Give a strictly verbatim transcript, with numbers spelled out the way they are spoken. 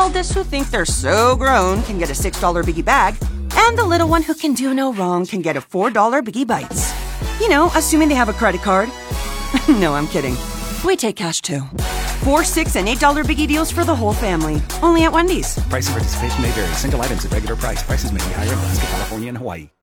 eldest who think they're so grown can get a six dollar Biggie Bag, and the little one who can do no wrong can get a four dollar Biggie Bites. You know, assuming they have a credit card. No, I'm kidding. We take cash too. Four, six, and eight dollar Biggie deals for the whole family. Only at Wendy's. Price and participation may vary. Single items at regular price. Prices may be higher in Alaska, California, and Hawaii.